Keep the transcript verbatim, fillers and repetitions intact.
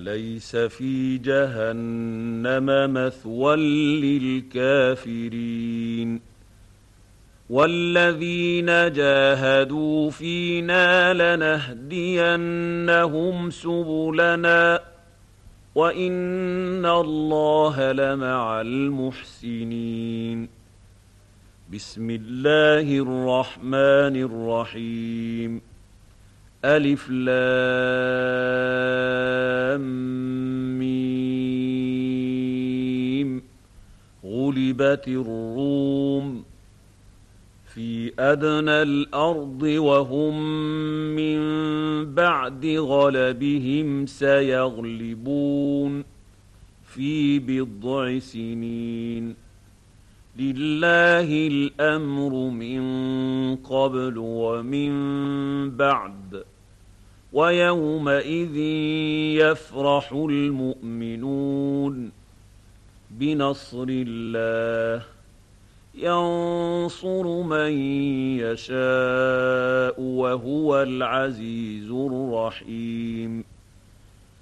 أليس في جهنم مثوى للكافرين والذين جاهدوا فينا لنهدينهم سبلنا وإن الله لمع المحسنين. بسم الله الرحمن الرحيم. ألف لام ميم. غلبت الروم في أدنى الأرض وهم من بعد غلبهم سيغلبون في بضع سنين. لله الأمر من قبل ومن بعد ويومئذ يفرح المؤمنون بنصر الله ينصر من يشاء وهو العزيز الرحيم.